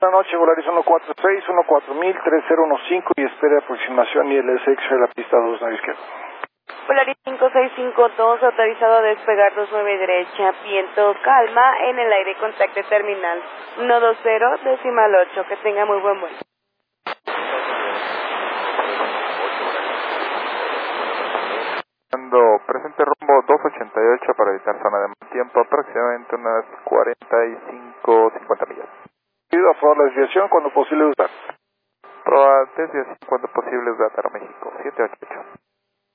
buenas noches, Volaris 146, 14000, 3015 y espera aproximación y el SX de la pista 2, nave izquierda. Volaris 5652, autorizado a despegar 29 derecha, viento calma, en el aire contacte terminal 120, decimal 8, que tenga muy buen vuelo. Presente rumbo 288 para evitar zona de mal tiempo, aproximadamente unas 45-50 millas. Pido a favor la desviación cuando posible usar. Proba desviación cuando posible usar México 788.